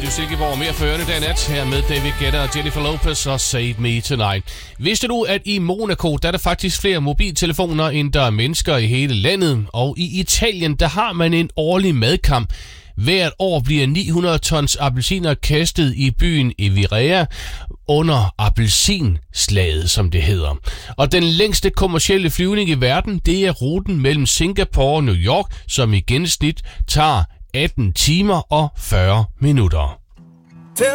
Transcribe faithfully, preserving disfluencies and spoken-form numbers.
Radio Silkeborg. Mere for ørerne dag nat her med David Guetta og Jennifer Lopez og Save Me Tonight. Vidste du, at i Monaco, der er der faktisk flere mobiltelefoner, end der er mennesker i hele landet? Og i Italien, der har man en årlig madkamp. Hvert år bliver ni hundrede tons appelsiner kastet i byen Ivrea under appelsinslaget, som det hedder. Og den længste kommercielle flyvning i verden, det er ruten mellem Singapore og New York, som i gennemsnit tager atten timer og fyrre minutter.